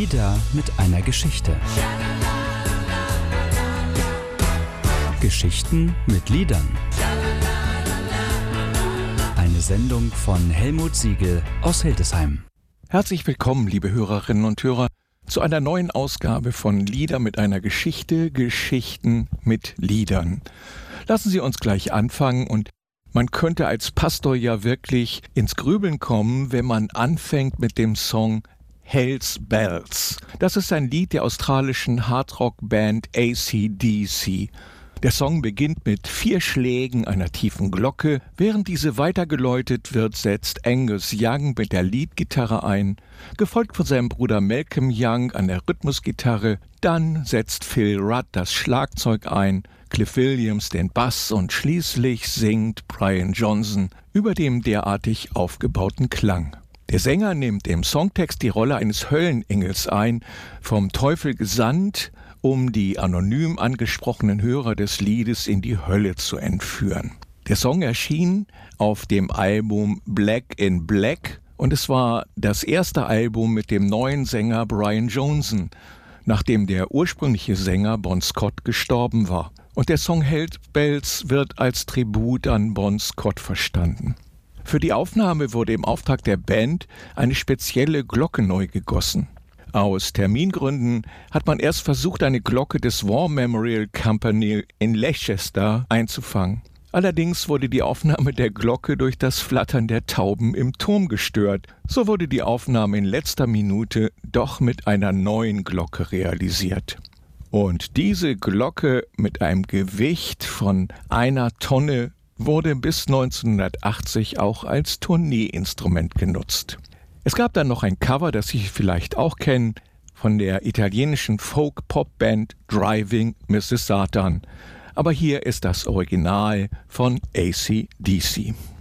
Lieder mit einer Geschichte. Geschichten mit Liedern. Eine Sendung von Helmut Siegel aus Hildesheim. Herzlich willkommen, liebe Hörerinnen und Hörer, zu einer neuen Ausgabe von Lieder mit einer Geschichte, Geschichten mit Liedern. Lassen Sie uns gleich anfangen, und man könnte als Pastor ja wirklich ins Grübeln kommen, wenn man anfängt mit dem Song Hells Bells. Das ist ein Lied der australischen Hardrock-Band AC/DC. Der Song beginnt mit 4 Schlägen einer tiefen Glocke. Während diese weitergeläutet wird, setzt Angus Young mit der Leadgitarre ein, gefolgt von seinem Bruder Malcolm Young an der Rhythmusgitarre. Dann setzt Phil Rudd das Schlagzeug ein, Cliff Williams den Bass und schließlich singt Brian Johnson über dem derartig aufgebauten Klang. Der Sänger nimmt im Songtext die Rolle eines Höllenengels ein, vom Teufel gesandt, um die anonym angesprochenen Hörer des Liedes in die Hölle zu entführen. Der Song erschien auf dem Album Black in Black und es war das erste Album mit dem neuen Sänger Brian Johnson, nachdem der ursprüngliche Sänger Bon Scott gestorben war. Und der Song Hells Bells wird als Tribut an Bon Scott verstanden. Für die Aufnahme wurde im Auftrag der Band eine spezielle Glocke neu gegossen. Aus Termingründen hat man erst versucht, eine Glocke des War Memorial Company in Leicester einzufangen. Allerdings wurde die Aufnahme der Glocke durch das Flattern der Tauben im Turm gestört. So wurde die Aufnahme in letzter Minute doch mit einer neuen Glocke realisiert. Und diese Glocke mit einem Gewicht von 1 Tonne wurde bis 1980 auch als Tourneeinstrument genutzt. Es gab dann noch ein Cover, das Sie vielleicht auch kennen, von der italienischen Folk-Pop-Band Driving Mrs. Satan. Aber hier ist das Original von AC/DC.